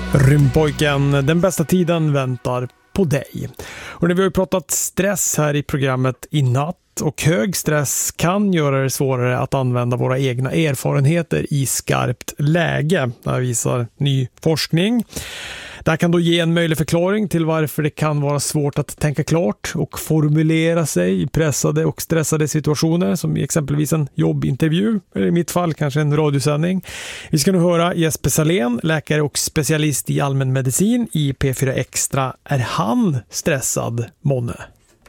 Rymdpojken, den bästa tiden väntar på dig. Och när vi har pratat stress här i programmet i natt, och hög stress kan göra det svårare att använda våra egna erfarenheter i skarpt läge. Det visar ny forskning. Det här kan då ge en möjlig förklaring till varför det kan vara svårt att tänka klart och formulera sig i pressade och stressade situationer, som i exempelvis en jobbintervju, eller i mitt fall kanske en radiosändning. Vi ska nu höra Jesper Salén, läkare och specialist i allmänmedicin i P4 Extra. Är han stressad, månne?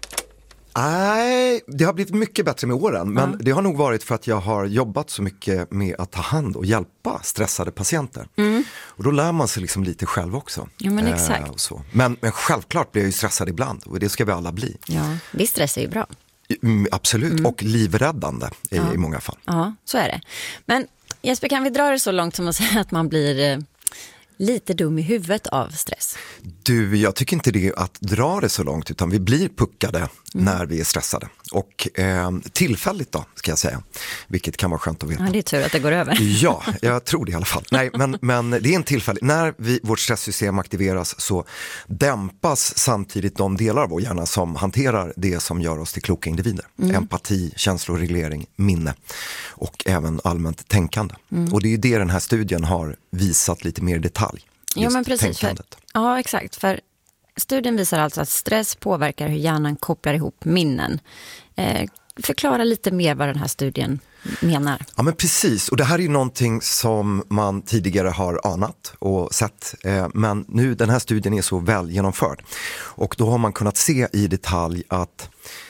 Nej, det har blivit mycket bättre med åren, men det har nog varit för att jag har jobbat så mycket med att ta hand och hjälpa stressade patienter. Och då lär man sig liksom lite själv också. Ja, men exakt. Och så. Men självklart blir jag ju stressad ibland, och det ska vi alla bli. Ja, visst, stress är ju bra. Absolut, och livräddande i många fall. Ja, så är det. Men Jesper, kan vi dra det så långt som att säga att man blir lite dum i huvudet av stress? Du, jag tycker inte det är att dra det så långt, utan vi blir puckade när vi är stressade. Och tillfälligt då, ska jag säga. Vilket kan vara skönt att veta. Ja, det är tur att det går över. Ja, jag tror det i alla fall. Nej, men det är en tillfällig. När vårt stresssystem aktiveras så dämpas samtidigt de delar av vår hjärna som hanterar det som gör oss till kloka individer. Empati, känsloreglering, minne och även allmänt tänkande. Och det är ju det den här studien har visat lite mer i detalj. Ja, men precis. Ja, exakt. För studien visar alltså att stress påverkar hur hjärnan kopplar ihop minnen. Förklara lite mer vad den här studien menar. Ja, men precis. Och det här är ju någonting som man tidigare har anat och sett. Men nu, den här studien är så väl genomförd. Och då har man kunnat se i detalj att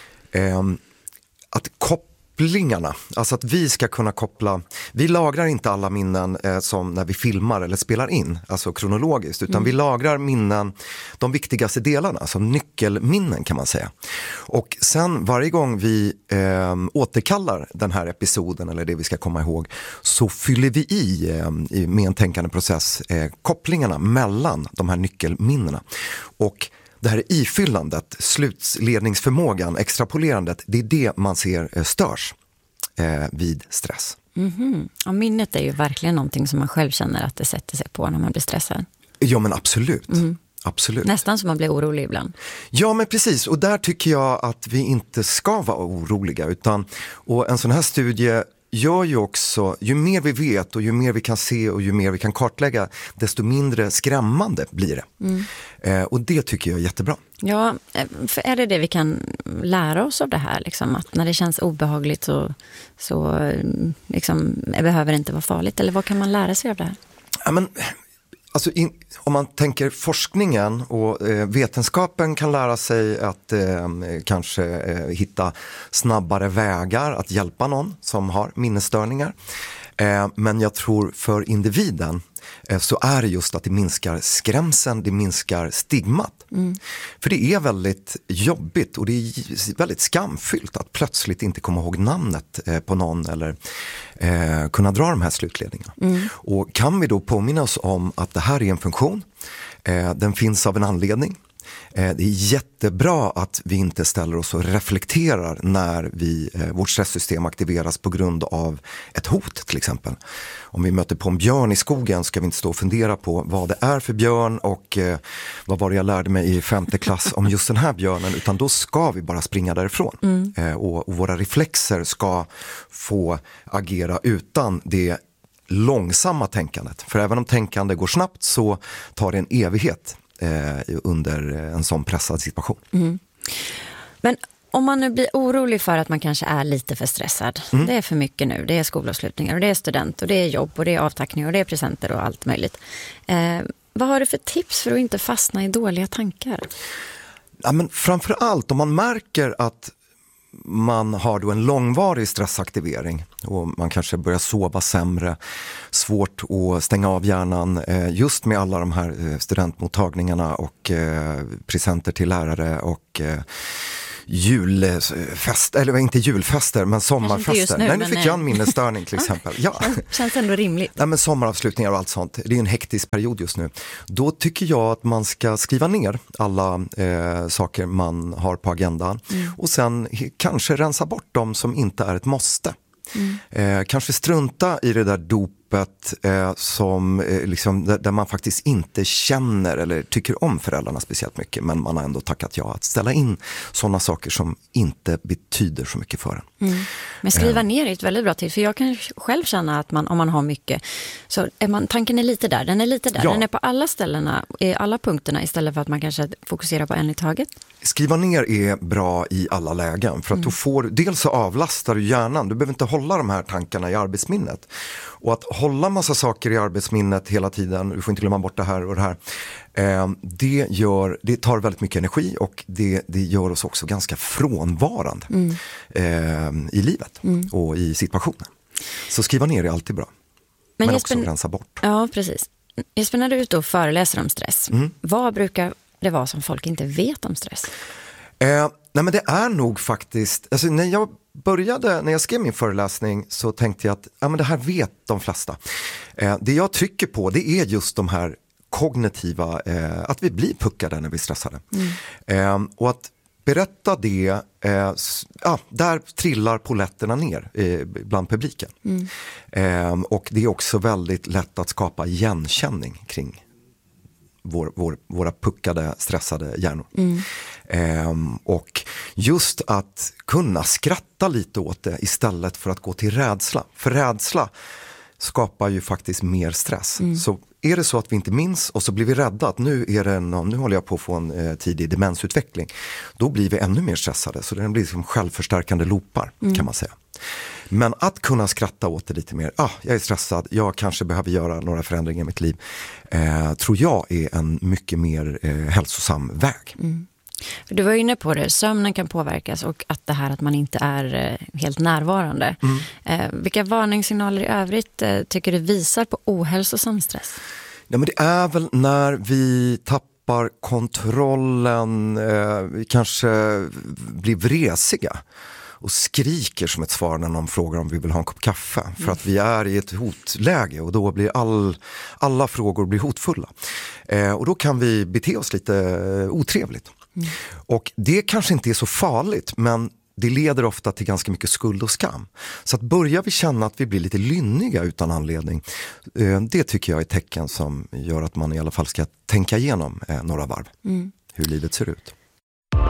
kopplingarna, alltså att vi ska kunna koppla, vi lagrar inte alla minnen som när vi filmar eller spelar in, alltså kronologiskt, utan vi lagrar minnen, de viktigaste delarna, alltså nyckelminnen kan man säga. Och sen varje gång vi återkallar den här episoden eller det vi ska komma ihåg, så fyller vi i med en tänkande process kopplingarna mellan de här nyckelminnena. Och det här ifyllandet, slutledningsförmågan, extrapolerandet, det är det man ser störs vid stress. Ja, minnet är ju verkligen någonting som man själv känner att det sätter sig på när man blir stressad. Ja, men absolut. Absolut. Nästan som man blir orolig ibland. Ja, men precis. Och där tycker jag att vi inte ska vara oroliga. Och en sån här studie gör ju också, ju mer vi vet och ju mer vi kan se och ju mer vi kan kartlägga, desto mindre skrämmande blir det. Och det tycker jag är jättebra. Ja, för är det vi kan lära oss av det här? Liksom, att när det känns obehagligt så liksom, behöver det inte vara farligt. Eller vad kan man lära sig av det här? Ja, men alltså om man tänker forskningen och vetenskapen kan lära sig att kanske hitta snabbare vägar att hjälpa någon som har minnesstörningar. Men jag tror för individen så är det just att det minskar skrämseln, det minskar stigmat. För det är väldigt jobbigt och det är väldigt skamfyllt att plötsligt inte komma ihåg namnet på någon eller kunna dra de här slutledningarna. Och kan vi då påminna oss om att det här är en funktion, den finns av en anledning. Det är jättebra att vi inte ställer oss och reflekterar när vårt stresssystem aktiveras på grund av ett hot till exempel. Om vi möter på en björn i skogen ska vi inte stå och fundera på vad det är för björn och vad var det jag lärde mig i 5:e klass om just den här björnen, utan då ska vi bara springa därifrån. Och våra reflexer ska få agera utan det långsamma tänkandet. För även om tänkande går snabbt så tar det en evighet under en sån pressad situation. Men om man nu blir orolig för att man kanske är lite för stressad, det är för mycket nu, det är skolavslutningar och det är student och det är jobb och det är avtackning och det är presenter och allt möjligt. Vad har du för tips för att inte fastna i dåliga tankar? Ja, men framförallt om man märker att man har då en långvarig stressaktivering och man kanske börjar sova sämre, svårt att stänga av hjärnan just med alla de här studentmottagningarna och presenter till lärare och julfest, eller inte julfester men sommarfester. Nu, nej, nu fick jag en minnesstörning till exempel. Ja. Känns ändå rimligt. Nej, men sommaravslutningar och allt sånt, det är en hektisk period just nu. Då tycker jag att man ska skriva ner alla saker man har på agendan och sen kanske rensa bort dem som inte är ett måste. Kanske strunta i det där djupet som liksom, där man faktiskt inte känner eller tycker om föräldrarna speciellt mycket, men man har ändå tackat ja att ställa in sådana saker som inte betyder så mycket för en. Men skriva ner är ett väldigt bra tid, för jag kan själv känna att om man har mycket så tanken är lite där, den är lite där, den är på alla ställena, alla punkterna, istället för att man kanske fokuserar på en i taget. Skriva ner är bra i alla lägen, för att då får dels så avlastar du hjärnan. Du behöver inte hålla de här tankarna i arbetsminnet. Och att hålla massa saker i arbetsminnet hela tiden, du får inte glömma bort det här och det här, det tar väldigt mycket energi, och det gör oss också ganska frånvarande i livet och i situationen. Så skriva ner är alltid bra. Men också rensa bort. Ja, precis. Jesper, när du är ute och föreläser om stress, vad brukar det vara som folk inte vet om stress? Nej, men det är nog faktiskt, alltså när jag skrev min föreläsning så tänkte jag att men det här vet de flesta. Det jag trycker på, det är just de här kognitiva, att vi blir puckade när vi är stressade. Och att berätta det, där trillar poletterna ner bland publiken. Och det är också väldigt lätt att skapa igenkänning kring våra puckade, stressade hjärnor. Och just att kunna skratta lite åt det istället för att gå till rädsla. För rädsla skapar ju faktiskt mer stress. Så är det så att vi inte minns och så blir vi rädda att nu håller jag på att få en tidig demensutveckling, då blir vi ännu mer stressade. Så det blir liksom självförstärkande loopar, kan man säga. Men att kunna skratta åt det lite mer, jag är stressad, jag kanske behöver göra några förändringar i mitt liv, tror jag är en mycket mer hälsosam väg. Du var inne på det, sömnen kan påverkas, och att det här att man inte är helt närvarande. Vilka varningssignaler i övrigt tycker du visar på ohälsosam stress? Ja, men det är väl när vi tappar kontrollen, vi kanske blir vresiga och skriker som ett svar när någon frågar om vi vill ha en kopp kaffe. För att vi är i ett hotläge, och då blir alla frågor blir hotfulla. Och då kan vi bete oss lite otrevligt. Och det kanske inte är så farligt, men det leder ofta till ganska mycket skuld och skam. Så att börjar vi känna att vi blir lite lynniga utan anledning, det tycker jag är ett tecken som gör att man i alla fall ska tänka igenom några varv hur livet ser ut.